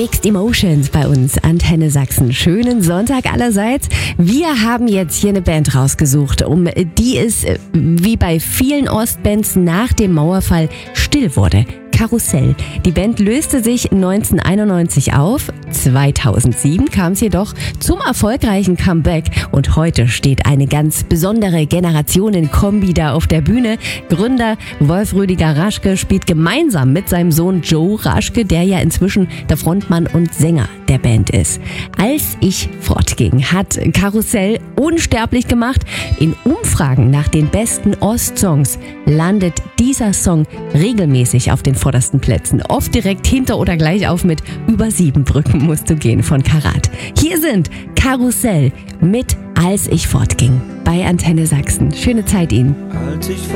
Mixed Emotions bei uns, Antenne Sachsen. Schönen Sonntag allerseits. Wir haben jetzt hier eine Band rausgesucht, um die es wie bei vielen Ostbands nach dem Mauerfall still wurde. Karussell. Die Band löste sich 1991 auf. 2007 kam es jedoch zum erfolgreichen Comeback und heute steht eine ganz besondere Generationenkombi da auf der Bühne. Gründer Wolf Rüdiger Raschke spielt gemeinsam mit seinem Sohn Joe Raschke, der ja inzwischen der Frontmann und Sänger der Band ist. Als ich fortging, hat Karussell unsterblich gemacht. In Umfragen nach den besten Ostsongs landet dieser Song regelmäßig auf den vordersten Plätzen. Oft direkt hinter oder gleich auf mit Über 7 Brücken musst du gehen von Karat. Hier sind Karussell mit Als ich fortging bei Antenne Sachsen. Schöne Zeit Ihnen.